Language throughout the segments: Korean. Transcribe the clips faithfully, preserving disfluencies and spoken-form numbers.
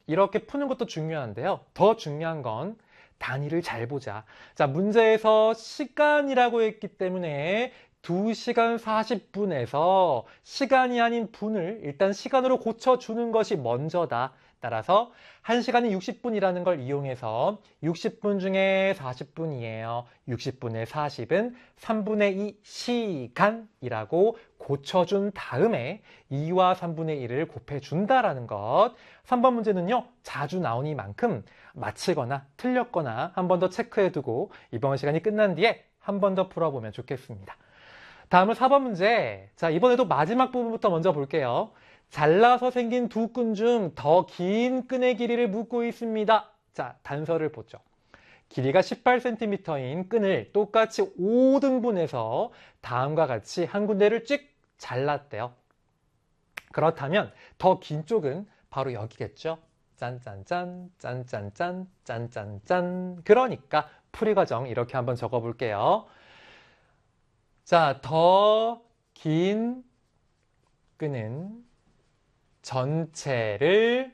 이렇게 푸는 것도 중요한데요. 더 중요한 건 단위를 잘 보자. 자, 문제에서 시간이라고 했기 때문에 두 시간 사십 분에서 시간이 아닌 분을 일단 시간으로 고쳐주는 것이 먼저다. 따라서 한 시간이 육십 분이라는 걸 이용해서 육십 분 중에 사십 분이에요. 육십 분의 사십은 삼분의 이 시간이라고 고쳐준 다음에 이와 삼분의 일을 곱해준다라는 것. 삼 번 문제는요, 자주 나오니만큼 마치거나 틀렸거나 한 번 더 체크해두고 이번 시간이 끝난 뒤에 한 번 더 풀어보면 좋겠습니다. 다음은 사 번 문제. 자, 이번에도 마지막 부분부터 먼저 볼게요. 잘라서 생긴 두 끈 중 더 긴 끈의 길이를 묻고 있습니다. 자, 단서를 보죠. 길이가 십팔 센티미터인 끈을 똑같이 오 등분해서 다음과 같이 한 군데를 찍 잘랐대요. 그렇다면 더 긴 쪽은 바로 여기겠죠. 짠짠짠, 짠짠짠, 짠짠짠. 그러니까 풀이 과정 이렇게 한번 적어 볼게요. 자, 더 긴 끈은 전체를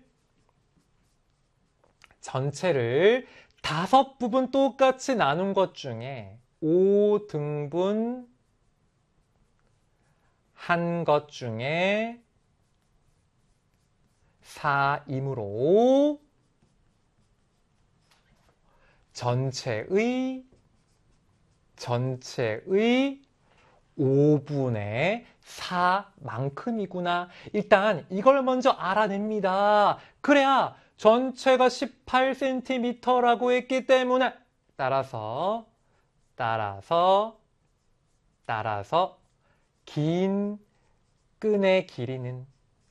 전체를 다섯 부분 똑같이 나눈 것 중에 오 등분 한 것 중에 사이므로 전체의 전체의 오분의 사만큼이구나. 일단 이걸 먼저 알아냅니다. 그래야 전체가 십팔 센티미터라고 했기 때문에 따라서 따라서 따라서 긴 끈의 길이는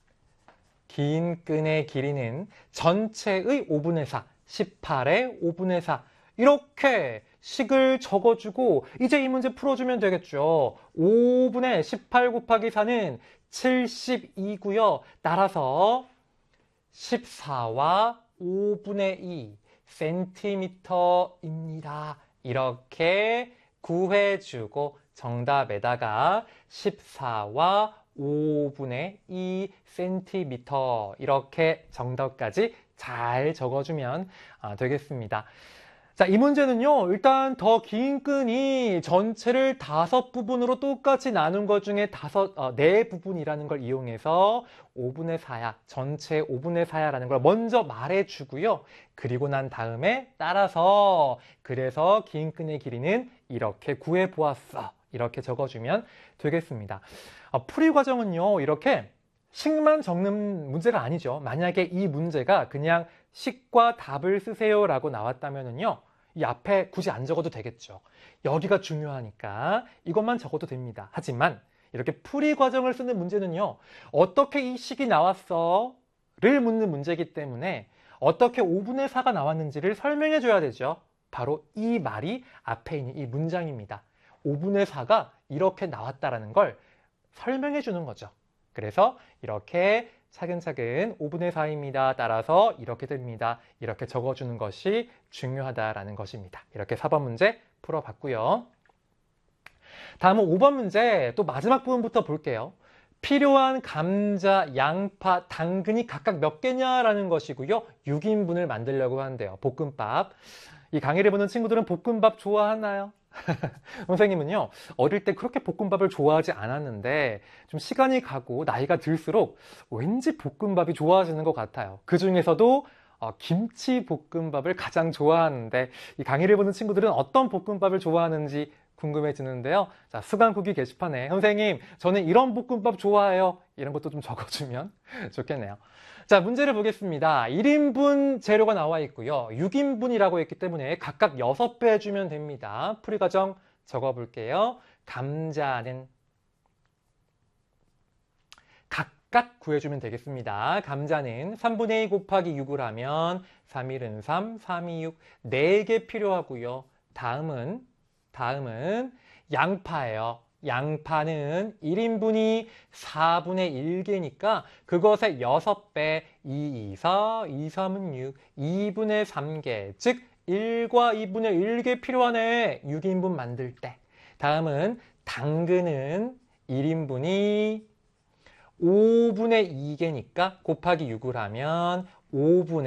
긴 끈의 길이는 전체의 오분의 사, 십팔의 오분의 사 이렇게 식을 적어주고 이제 이 문제 풀어주면 되겠죠. 오분의 십팔 곱하기 사는 칠십이고요. 따라서 십사와 오분의 이 센티미터입니다. 이렇게 구해주고 정답에다가 십사와 오분의 이 센티미터 이렇게 정답까지 잘 적어주면 되겠습니다. 자, 이 문제는요, 일단 더 긴 끈이 전체를 다섯 부분으로 똑같이 나눈 것 중에 다섯, 어, 네 부분이라는 걸 이용해서 오분의 사야, 전체 오분의 사야라는 걸 먼저 말해주고요. 그리고 난 다음에 따라서, 그래서 긴 끈의 길이는 이렇게 구해보았어. 이렇게 적어주면 되겠습니다. 어, 풀이 과정은요, 이렇게 식만 적는 문제가 아니죠. 만약에 이 문제가 그냥 식과 답을 쓰세요 라고 나왔다면은요, 이 앞에 굳이 안 적어도 되겠죠. 여기가 중요하니까 이것만 적어도 됩니다. 하지만 이렇게 풀이 과정을 쓰는 문제는요, 어떻게 이 식이 나왔어? 를 묻는 문제이기 때문에 어떻게 오분의 사가 나왔는지를 설명해 줘야 되죠. 바로 이 말이 앞에 있는 이 문장입니다. 오분의 사가 이렇게 나왔다라는 걸 설명해 주는 거죠. 그래서 이렇게 차근차근 오분의 사입니다. 따라서 이렇게 됩니다. 이렇게 적어주는 것이 중요하다라는 것입니다. 이렇게 사 번 문제 풀어봤고요. 다음은 오 번 문제 또 마지막 부분부터 볼게요. 필요한 감자, 양파, 당근이 각각 몇 개냐라는 것이고요. 육 인분을 만들려고 한대요. 볶음밥. 이 강의를 보는 친구들은 볶음밥 좋아하나요? 선생님은요, 어릴 때 그렇게 볶음밥을 좋아하지 않았는데 좀 시간이 가고 나이가 들수록 왠지 볶음밥이 좋아지는 것 같아요. 그 중에서도 어, 김치 볶음밥을 가장 좋아하는데 이 강의를 보는 친구들은 어떤 볶음밥을 좋아하는지 궁금해지는데요. 자, 수강 후기 게시판에 선생님, 저는 이런 볶음밥 좋아해요. 이런 것도 좀 적어주면 좋겠네요. 자, 문제를 보겠습니다. 일 인분 재료가 나와 있고요. 육 인분이라고 했기 때문에 각각 여섯 배 해주면 됩니다. 풀이 과정 적어볼게요. 감자는 각각 구해주면 되겠습니다. 감자는 삼분의 이 곱하기 육을 하면 삼 일은 삼, 삼이 육, 네 개 필요하고요. 다음은 다음은 양파예요. 양파는 일 인분이 사분의 일 개니까 그것의 여섯 배, 이, 이, 사, 이, 삼은 육, 이분의 삼 개, 즉 일과 이분의 일 개 필요하네. 육 인분 만들 때. 다음은 당근은 일 인분이 오분의 이 개니까 곱하기 육을 하면 오분의